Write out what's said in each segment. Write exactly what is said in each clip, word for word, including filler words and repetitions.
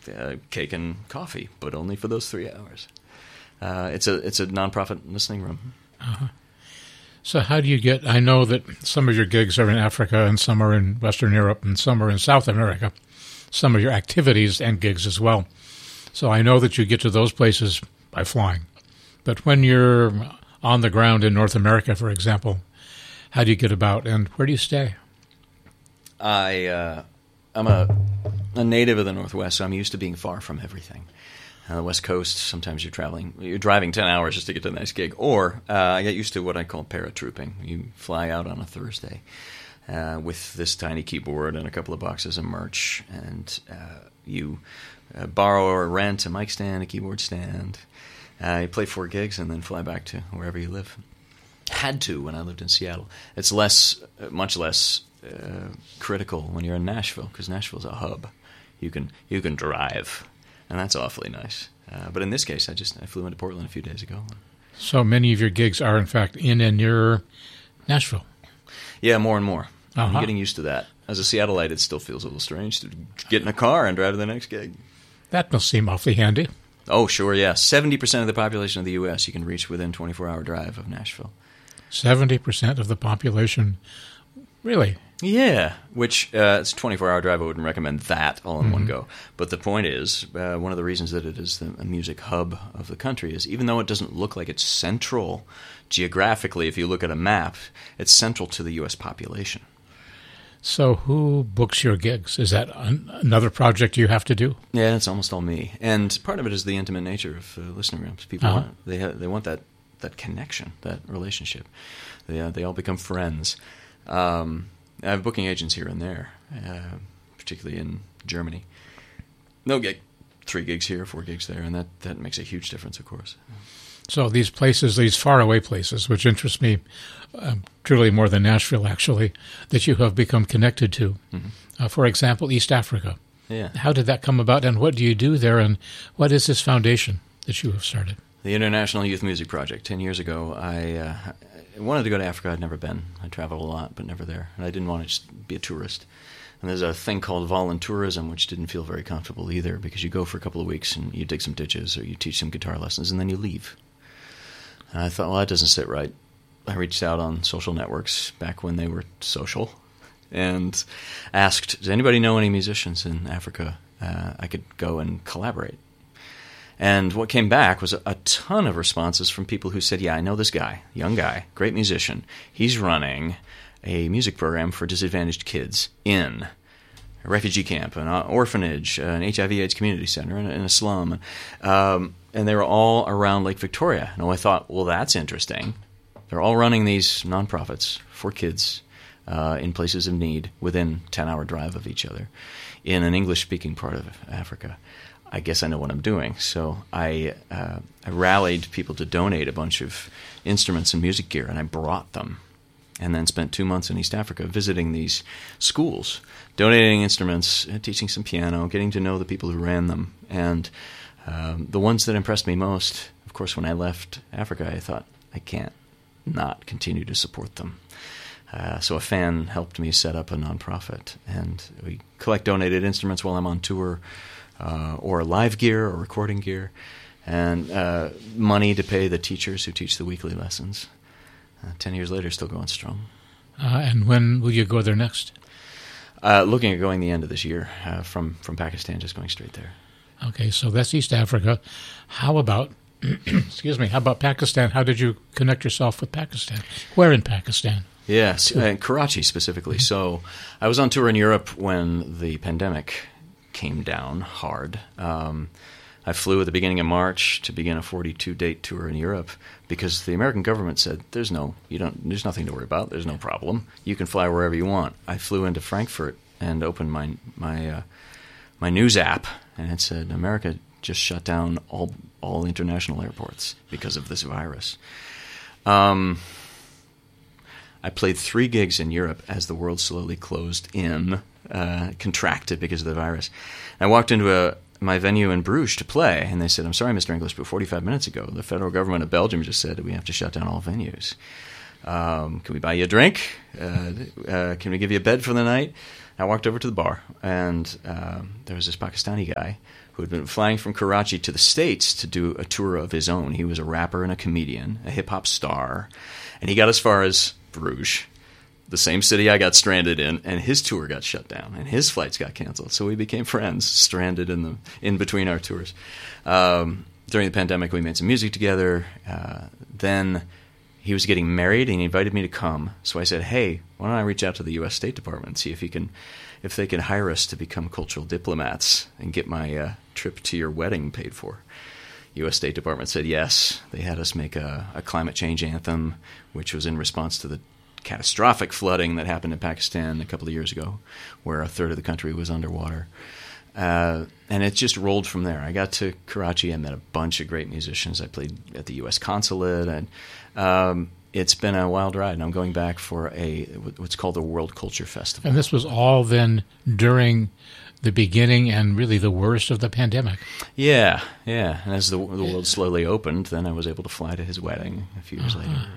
uh, cake and coffee, but only for those three hours. Uh, it's a it's a nonprofit listening room. Uh-huh. So how do you get, I know that some of your gigs are in Africa and some are in Western Europe and some are in South America, some of your activities and gigs as well. So I know that you get to those places by flying. But when you're on the ground in North America, for example, how do you get about and where do you stay? I, uh, I'm a, a native of the Northwest, so I'm used to being far from everything. On the West Coast, sometimes you're traveling, you're driving ten hours just to get to a nice gig. Or uh, I get used to what I call paratrooping. You fly out on a Thursday uh, with this tiny keyboard and a couple of boxes of merch, and uh, you uh, borrow or rent a mic stand, a keyboard stand. Uh, you play four gigs and then fly back to wherever you live. Had to when I lived in Seattle. It's less, much less uh, critical when you're in Nashville, because Nashville's a hub. You can you can drive. And that's awfully nice. Uh, but in this case, I just I flew into Portland a few days ago. So many of your gigs are, in fact, in and near Nashville. Yeah, more and more. Uh-huh. I'm getting used to that. As a Seattleite, it still feels a little strange to get in a car and drive to the next gig. That must seem awfully handy. Oh, sure, yeah. seventy percent of the population of the U S you can reach within a twenty-four hour drive of Nashville. seventy percent of the population? Really? Yeah, which uh, it's a twenty-four hour drive. I wouldn't recommend that all in Mm-hmm. one go. But the point is, uh, one of the reasons that it is the a music hub of the country is even though it doesn't look like it's central geographically, if you look at a map, it's central to the U S population. So who books your gigs? Is that an- another project you have to do? Yeah, it's almost all me. And part of it is the intimate nature of uh, listening rooms. People Uh-huh. want, they ha- they want that, that connection, that relationship. They uh, they all become friends. Um, I have booking agents here and there, uh, particularly in Germany. They'll get three gigs here, four gigs there, and that, that makes a huge difference, of course. So these places, these faraway places, which interest me um, truly more than Nashville, actually, that you have become connected to. Mm-hmm. Uh, for example, East Africa. Yeah. How did that come about, and what do you do there, and what is this foundation that you have started? The International Youth Music Project. Ten years ago, I, uh, I wanted to go to Africa. I'd never been. I traveled a lot, but never there. And I didn't want to just be a tourist. And there's a thing called voluntourism, which didn't feel very comfortable either, because you go for a couple of weeks and you dig some ditches or you teach some guitar lessons, and then you leave. And I thought, well, that doesn't sit right. I reached out on social networks back when they were social and asked, does anybody know any musicians in Africa uh, I could go and collaborate? And what came back was a, a ton of responses from people who said, yeah, I know this guy, young guy, great musician. He's running a music program for disadvantaged kids in a refugee camp, an orphanage, an H I V AIDS community center, in a, in a slum. Um, and they were all around Lake Victoria. And I thought, well, that's interesting. They're all running these nonprofits for kids uh, in places of need within a ten hour drive of each other in an English-speaking part of Africa. I guess I know what I'm doing. So I, uh, I rallied people to donate a bunch of instruments and music gear, and I brought them. And then spent two months in East Africa visiting these schools, donating instruments, teaching some piano, getting to know the people who ran them. And um, the ones that impressed me most, of course, when I left Africa, I thought, I can't not continue to support them. Uh, so a fan helped me set up a nonprofit, and we collect donated instruments while I'm on tour, uh, or live gear or recording gear, and uh, money to pay the teachers who teach the weekly lessons. Uh, ten years later, still going strong. Uh, and when will you go there next? Uh, looking at going the end of this year uh, from, from Pakistan, just going straight there. Okay, so that's East Africa. How about, excuse me, how about Pakistan? How did you connect yourself with Pakistan? Where in Pakistan? Yes, uh, Karachi specifically. So I was on tour in Europe when the pandemic came down hard. Um, I flew at the beginning of March to begin a forty-two date tour in Europe because the American government said, "There's no, you don't, there's nothing to worry about. There's no problem. You can fly wherever you want." I flew into Frankfurt and opened my my uh, my news app, and it said, "America just shut down all all international airports because of this virus." Um, I played three gigs in Europe as the world slowly closed in, uh, contracted because of the virus. I walked into a my venue in Bruges to play, and they said, "I'm sorry, Mister English, but forty-five minutes ago, the federal government of Belgium just said that we have to shut down all venues. Um, can we buy you a drink? Uh, uh, can we give you a bed for the night?" I walked over to the bar, and uh, there was this Pakistani guy who had been flying from Karachi to the States to do a tour of his own. He was a rapper and a comedian, a hip-hop star, and he got as far as Bruges, the same city I got stranded in, and his tour got shut down, and his flights got canceled. So we became friends, stranded in the in between our tours. Um, during the pandemic, we made some music together. Uh, then he was getting married, and he invited me to come. So I said, "Hey, why don't I reach out to the U S State Department and see if he can, if they can hire us to become cultural diplomats and get my uh, trip to your wedding paid for?" U S State Department said yes. They had us make a, a climate change anthem, which was in response to the catastrophic flooding that happened in Pakistan a couple of years ago, where a third of the country was underwater. Uh, and it just rolled from there. I got to Karachi. I met a bunch of great musicians. I played at the U S consulate. And um, it's been a wild ride. And I'm going back for a what's called the World Culture Festival. And this was all then during the beginning and really the worst of the pandemic. Yeah, yeah. And as the, the world slowly opened, then I was able to fly to his wedding a few years uh-huh. later.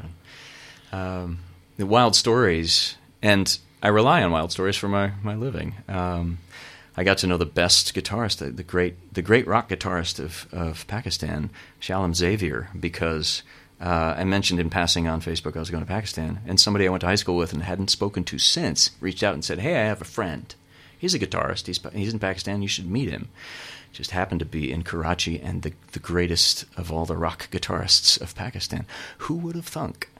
Um, the wild stories, and I rely on wild stories for my, my living. Um, I got to know the best guitarist, the, the great the great rock guitarist of, of Pakistan, Shalom Xavier, because uh, I mentioned in passing on Facebook I was going to Pakistan, and somebody I went to high school with and hadn't spoken to since reached out and said, "Hey, I have a friend. He's a guitarist. He's he's in Pakistan. You should meet him." Just happened to be in Karachi, and the the greatest of all the rock guitarists of Pakistan. Who would have thunk?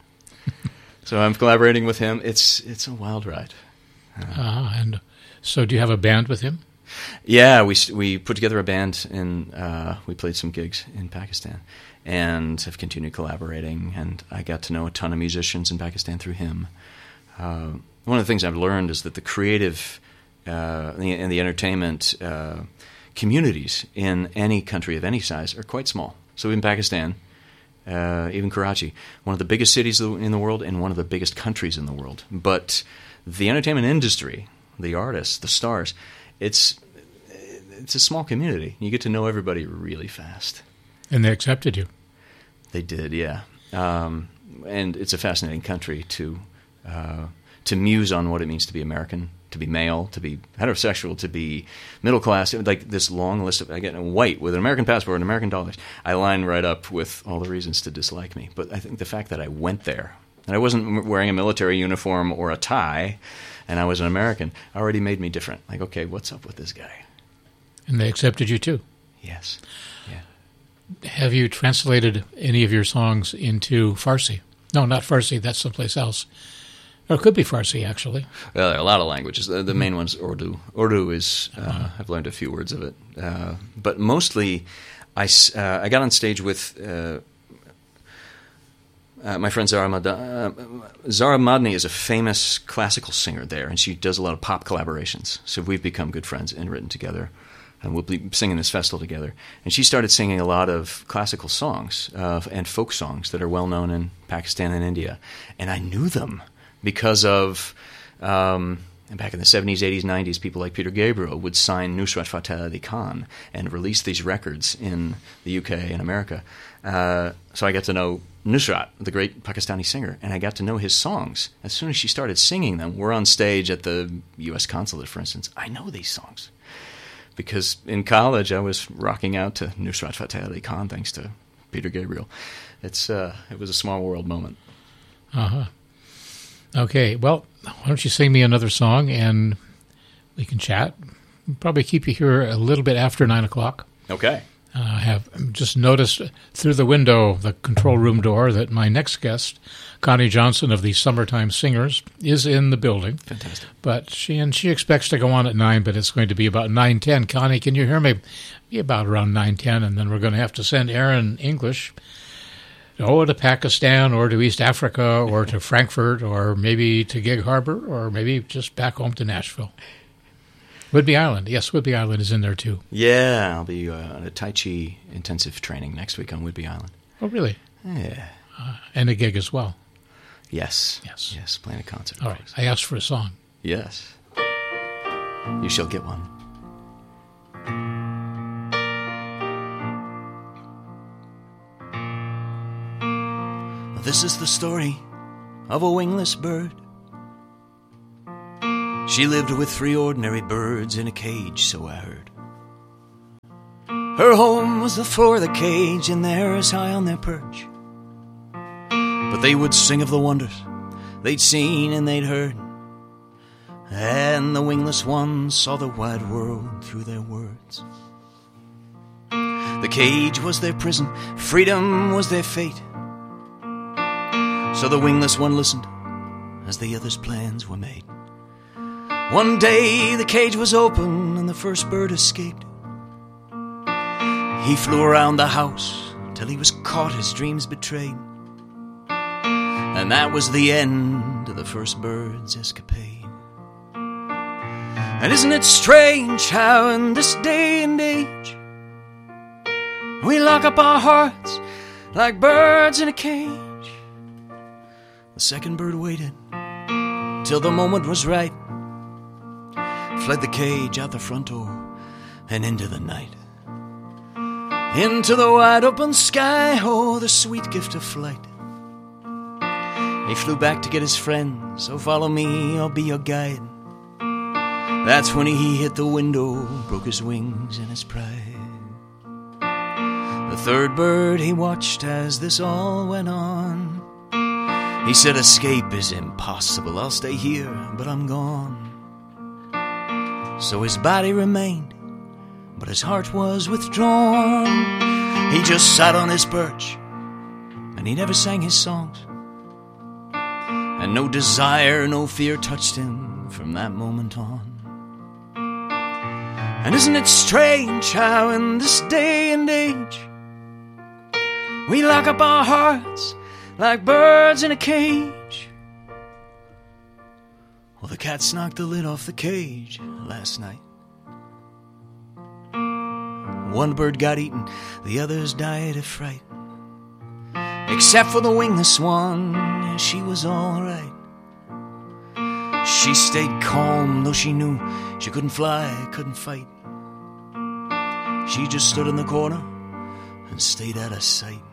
So I'm collaborating with him. It's it's a wild ride. Uh, uh, and so, do you have a band with him? Yeah, we we put together a band, and uh, we played some gigs in Pakistan, and have continued collaborating. And I got to know a ton of musicians in Pakistan through him. Uh, one of the things I've learned is that the creative uh, and, the, and the entertainment uh, communities in any country of any size are quite small. So in Pakistan, uh, even Karachi, one of the biggest cities in the world and one of the biggest countries in the world. But the entertainment industry, the artists, the stars, it's it's a small community. You get to know everybody really fast. And they accepted you. They did, yeah. Um, and it's a fascinating country to uh, to muse on what it means to be American, to be male, to be heterosexual, to be middle class. Like this long list of, I get white with an American passport and American dollars. I line right up with all the reasons to dislike me. But I think the fact that I went there, and I wasn't wearing a military uniform or a tie, and I was an American, already made me different. Like, okay, what's up with this guy? And they accepted you too. Yes. Yeah. Have you translated any of your songs into Farsi? No, not Farsi. That's someplace else. Or it could be Farsi, actually. Well, there are a lot of languages. The, the main one's Urdu. Urdu is, uh, uh-huh. I've learned a few words of it. Uh, but mostly, I, uh, I got on stage with uh, uh, my friend Zara Madani. Uh, Zara Madani is a famous classical singer there, and she does a lot of pop collaborations. So we've become good friends and written together. And we'll be singing this festival together. And she started singing a lot of classical songs uh, and folk songs that are well known in Pakistan and India. And I knew them because of, um, back in the seventies, eighties, nineties, people like Peter Gabriel would sign Nusrat Fateh Ali Khan and release these records in the U K and America. Uh, so I got to know Nusrat, the great Pakistani singer, and I got to know his songs. As soon as she started singing them, we're on stage at the U S consulate, for instance. I know these songs. Because in college, I was rocking out to Nusrat Fateh Ali Khan thanks to Peter Gabriel. It's uh, it was a small world moment. Uh-huh. Okay, well, why don't you sing me another song, and we can chat. We'll probably keep you here a little bit after nine o'clock. Okay. Uh, I have just noticed through the window, the control room door, that my next guest, Connie Johnson of the Summertime Singers, is in the building. Fantastic. But she and she expects to go on at nine, but it's going to be about nine ten. Connie, can you hear me? Be about around nine ten, and then we're going to have to send Aaron English oh, to Pakistan or to East Africa or to Frankfurt or maybe to Gig Harbor or maybe just back home to Nashville. Whidbey Island. Yes, Whidbey Island is in there, too. Yeah, I'll be uh, on a Tai Chi intensive training next week on Whidbey Island. Oh, really? Yeah. Uh, and a gig as well. Yes. Yes. Yes, playing a concert. All right. I asked for a song. Yes. You shall get one. This is the story of a wingless bird She lived with three ordinary birds in a cage, so I heard. Her home was the floor of the cage, and theirs high on their perch. But they would sing of the wonders they'd seen and they'd heard, and the wingless ones saw the wide world through their words. The cage was their prison, freedom was their fate. So the wingless one listened as the others' plans were made. One day the cage was open and the first bird escaped. He flew around the house till he was caught, his dreams betrayed. And that was the end of the first bird's escapade. And isn't it strange how in this day and age we lock up our hearts like birds in a cage? The second bird waited till the moment was right, fled the cage out the front door and into the night, into the wide open sky, oh, the sweet gift of flight. He flew back to get his friends, so follow me, I'll be your guide. That's when he hit the window, broke his wings and his pride. The third bird he watched as this all went on. He said, escape is impossible, I'll stay here, but I'm gone. So his body remained, but his heart was withdrawn. He just sat on his perch, and he never sang his songs. And no desire, no fear touched him from that moment on. And isn't it strange how in this day and age we lock up our hearts like birds in a cage? Well, the cats knocked the lid off the cage last night. One bird got eaten, the others died of fright. Except for the wingless one, yeah, she was all right. She stayed calm, though she knew she couldn't fly, couldn't fight. She just stood in the corner and stayed out of sight.